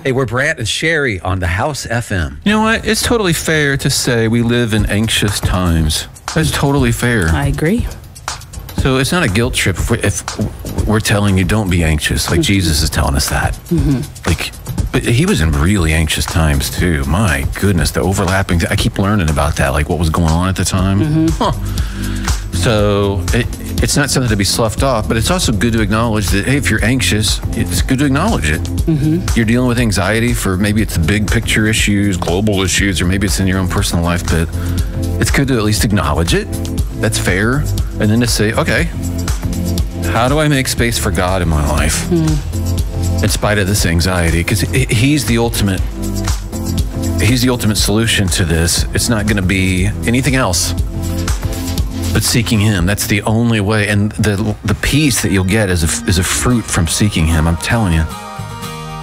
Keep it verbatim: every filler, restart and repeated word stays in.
Hey, we're Brant and Sherry on the House F M. You know what? It's totally fair to say we live in anxious times. That's totally fair. I agree. So it's not a guilt trip if we're, if we're telling you don't be anxious, like mm-hmm. Jesus is telling us that. Mm-hmm. Like, but he was in really anxious times too. My goodness, the overlapping. I keep learning about that, like what was going on at the time. Mm-hmm. Huh. So it, it's not something to be sloughed off, but it's also good to acknowledge that, hey, if you're anxious, it's good to acknowledge it. Mm-hmm. You're dealing with anxiety for maybe it's the big picture issues, global issues, or maybe it's in your own personal life, but it's good to at least acknowledge it. That's fair. And then to say, okay, how do I make space for God in my life mm. in spite of this anxiety? Because he's the ultimate, he's the ultimate solution to this. It's not going to be anything else but seeking him. That's the only way. And the the peace that you'll get is a, is a fruit from seeking him. I'm telling you.